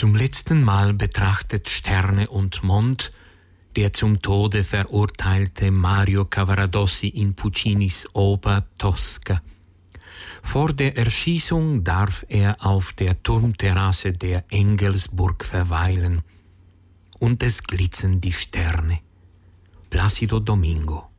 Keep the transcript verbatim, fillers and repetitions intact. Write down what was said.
Zum letzten Mal betrachtet Sterne und Mond der zum Tode verurteilte Mario Cavaradossi in Puccinis Oper Tosca. Vor der Erschießung darf er auf der Turmterrasse der Engelsburg verweilen und es glitzern die Sterne. Placido Domingo.